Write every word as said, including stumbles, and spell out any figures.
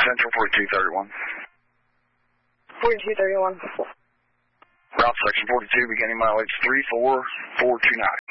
Central forty-two thirty-one. forty-two thirty-one. Route section forty-two, beginning mileage three four four two nine.